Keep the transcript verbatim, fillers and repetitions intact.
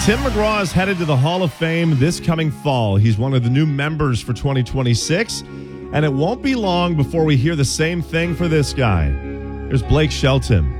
Tim McGraw is headed to the Hall of Fame this coming fall. He's one of the new members for twenty twenty-six, and it won't be long before we hear the same thing for this guy. Here's Blake Shelton.